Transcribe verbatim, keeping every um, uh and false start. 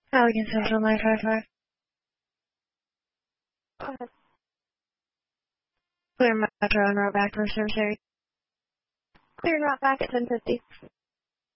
Allegan Central nine five five. Go ahead. Clear Metro and route back for service area. Clear and route back at ten fifty.